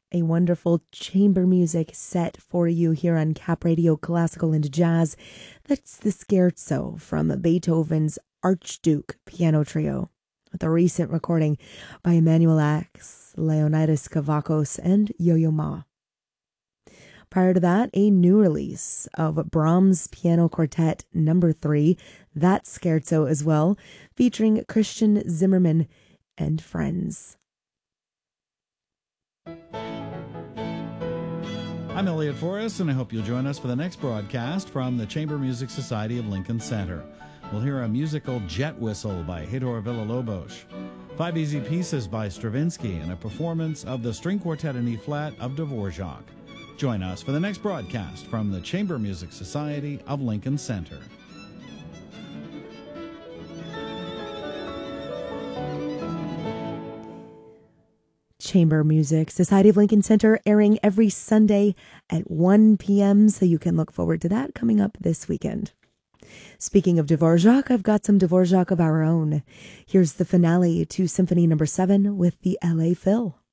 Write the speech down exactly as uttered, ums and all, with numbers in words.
A wonderful chamber music set for you here on Cap Radio Classical and Jazz. That's the Scherzo from Beethoven's Archduke Piano Trio, with a recent recording by Emanuel Ax, Leonidas Kavakos, and Yo-Yo Ma. Prior to that, a new release of Brahms Piano Quartet Number three, that Scherzo as well, featuring Christian Zimmerman and friends. I'm Elliot Forrest, and I hope you'll join us for the next broadcast from the Chamber Music Society of Lincoln Center. We'll hear a musical Jet Whistle by Heitor Villa-Lobos, five easy pieces by Stravinsky, and a performance of the String Quartet in E-flat of Dvorak. Join us for the next broadcast from the Chamber Music Society of Lincoln Center. Chamber Music Society of Lincoln Center, airing every Sunday at one p.m., so you can look forward to that coming up this weekend. Speaking of Dvorak, I've got some Dvorak of our own. Here's the finale to Symphony Number seven with the L A Phil.